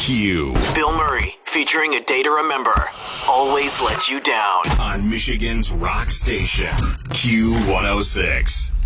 Q. Bill Murray, featuring A Day to Remember, Always Let You Down. On Michigan's rock station, Q106.